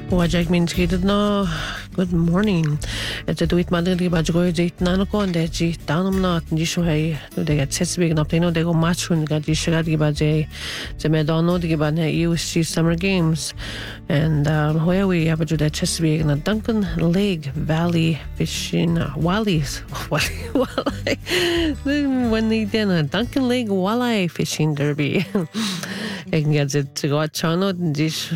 Wajak min trid na good morning. Et duit madri ba joy dit nan ko ande ji tanum na ji sho hay no de get sesbig na pleno de go match run ga ji shga di ba je me dono di ba na USC Summer Games and where we have to the Chesapeake na Duncan Lake Valley fishing Wallies when they did a Duncan Lake Walleye fishing derby. I can get it to go channel dish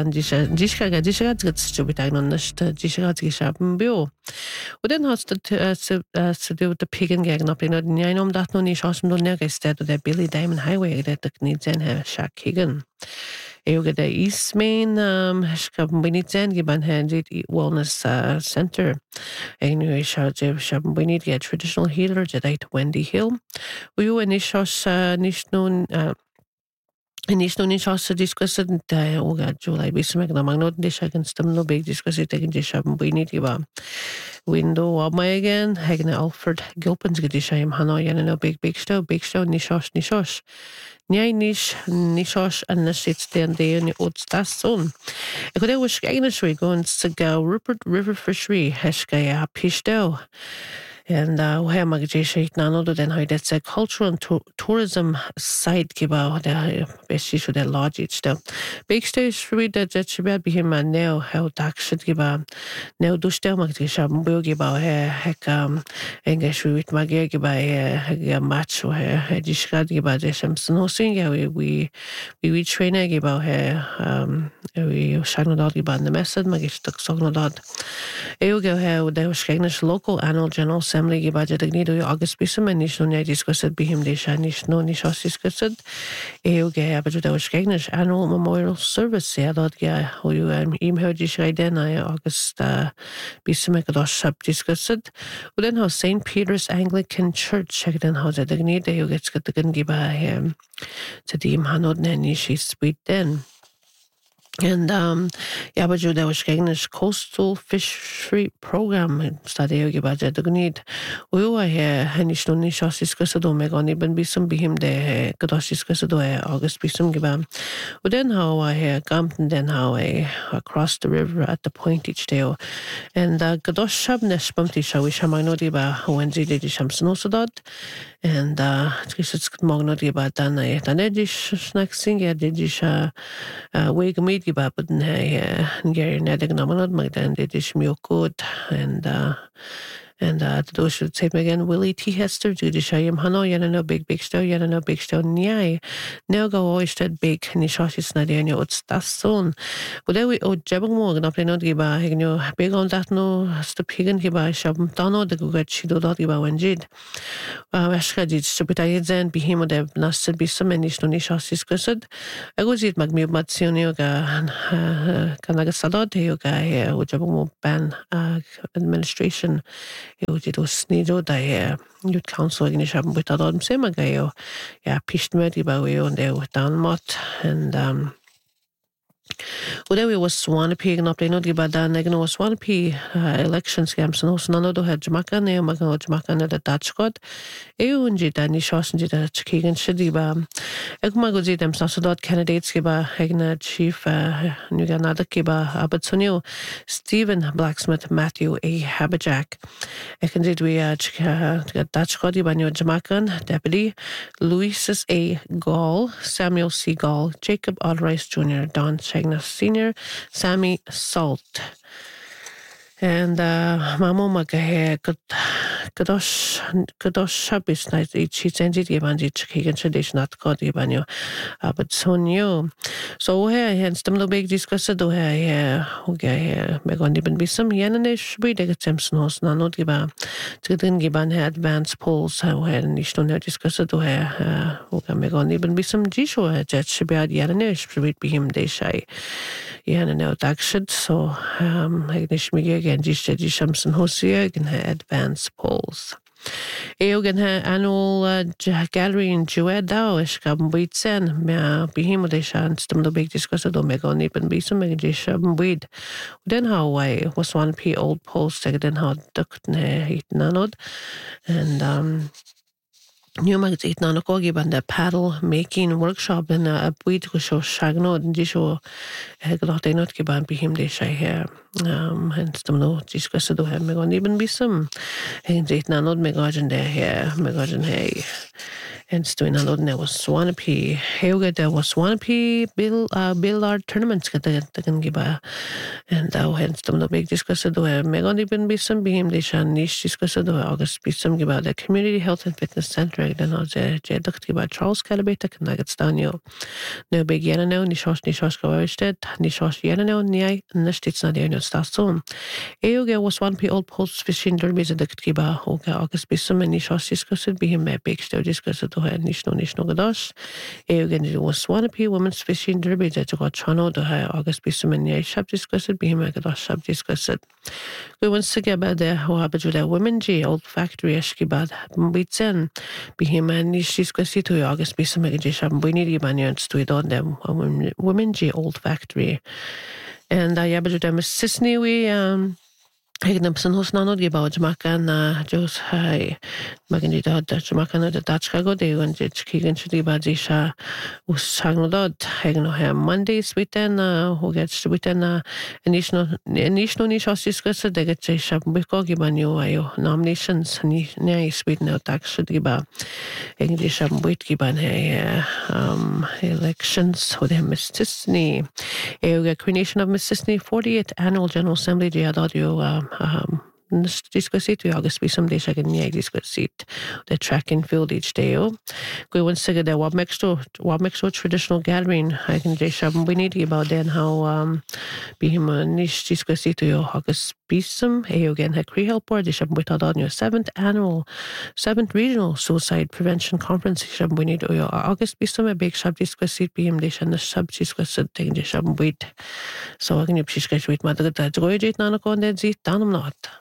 stupid on the dish bio. Den hast du zu do the pig and gag up in the nine that no niche awesome don't instead of the Billy Diamond Highway that the needs and have Shaq Higan. Eoge the East Main Shabunbinit giban handed Wellness Center. Anyway, Shabunbinit get traditional healer Jedi Wendy Hill. We were Nishos Nishnoon Initial nichos discussed Oga July Bismarck na magnod dish against them no big discuss it again dish up ba window of my again Hagna Alfred Gilpin's gedisha im Hanoi and no big stone nichos Nyai nichos and the sits then day in the old stasson. I could wish Agnesry going to go Rupert River Fishery Heshkaya Pishdo. And where Magajay Nano then how that's a cultural and tourism site giba the best issue that lodge each though. Big stage read that should be him and now how tax should give a now do still Magajay Bugiba heck English with Magia giba a match or a dish giba the Shamson hosting we train a giba we shine out giba the method Magish took song dot. Eogo how there was local annual general Assembly budget agnido August bisum and nishno ne discussed bihim desha nishno nishos discussed Eoge budget was Skegnish annual memorial service dot ga who you email disha den August bisum kadosh sub discussed then how St. Peter's Anglican Church checked in how the agnido Eoge got the gun giba him to dim hanod ne nishi sweet then. And Yabajo there was Skegnish coastal fishery program study budget the need. We were here Hanish no nishos discussed Megon even be some him de Kadosh discussed August be some gibam. Then how I hear Campton then how I across the river at the point each day. And Kadosh Shabnesh Bumtisha wish Hamanodiba Wenzi de Shamsnosodot and Trisha Magnodiba Dana Tanedish snack sing Dedisha wake meet giba but Gary Nedig Nominal Magdan Dish Mukut and those should say again Willie T. Hester, Judishayim Hano, Yanano Big Stone, Nyai. Now go oystead big Nishashis Nadiano Utstasson. But then we Jabang Morgan up in Giba, Higno, big on that no Stupigan Giba, Shabam Dono, the Gugat Shido Giba Wenjid. Ashka did Stupitayen, Behemo de Nasted be some Nish no Nishasis Cussed. I was it Magmu Matsionioga, Kanagasadot, Yoga, Ujabamo Ban administration. Det var snido da youth council organisation with adon semagayo pisht med i bawe on der Danmark and well, there was Swampy and up there, not about that. Negno was Swampy election scams, and also none of the had Jamaica, name Jamaica, the Dutch god. Eunji, Danny Shoss, and the Chicken Shidiba. Egmagozi, them Sasodot candidates, Giba, Hegna, Chief, Nuganada Kiba, Abatsonio, Stephen Blacksmith, Matthew A. Haberjack. Ekanjid, we Dutch god, Ibanyo Jamaican, Deputy, Louis A. Gall, Samuel C. Gall, Jacob Alrice Jr., Don Shagna Senior, Sammy Salt. And Mamo Magahe Kadosh Shabis night each ended Yabanji Chicken tradition at God Yabanyo. But so new. So here hence the big discussed do here okay Megon even be some Yananish we de Simpson house na not giba to then giban advanced polls how had Nishno discussed do here okay Megon even be some Jisho jet should be Yananish should be him they shy. Yanano action so Agnish Migi and Jishamson Hosier can have advanced polls. Eogan ha annual gallery in Juedao Ishkam Weedsen, Mea Behemodeshan, Stum the Big Discuss of Omega Nippen Bisum Megisham Weed. Then how I was 1p old post, then how ducked ne heat nanod, and New magazine na kogi ban the paddle making workshop in a buid go show shagno di show gláté not ki ban bihim de sé he hen stum no discuss do he me gon even be some hen date na not me gajen de he me gajen he en stuin an ne was Swanepi heuge der was Swanepi Billard tournaments get the kan giba and da hen stum no big discuss do he me gon even be some bihim de shan niche discuss do August be some giba the community health and fitness center den har je dukt giba Charles Calabeta kan nagets danio no big yana no ni shos go sted ni shos yana no ni nestits na de no stasum heuge was Swanepi old post fishing derby ze dukt giba hoge August be some ni shos discuss bihim me big sto discuss do he nicht no gadas heuge ni was Swanepi women's fishing derby ze go chano do he August be some ni shab discuss bihim me gadas shab discuss we once to get about the how about the women G old factory eskibad bitsen bihim ni discuss to August be some ge shab we need banyan to it on them women G old factory and I have them sisni we Hegnem san hos nanod gebaut makan jos hai magan di dad makan da dachka go de un jich kigen chdi baji sha us sangnodad hegno ha Mondays witen who gets witen initial ni shos discuss de get sha biko gibanyo ayo nominations ni sweden no tax chdi ba english sha wit giban he elections with him Mississippi a coronation of Mississippi 48th annual general assembly de audio discussed we August be some days I can discuss it the track and field each day go once again the what makes so traditional gathering I can just we need to about then how be him niche discuss it to August be some again had Cree help board this with on your 7th regional suicide prevention conference we need to August be some a big shop discuss it be him this and the sub discuss it thing just wait so I can you discuss with my that go na kon den sit down not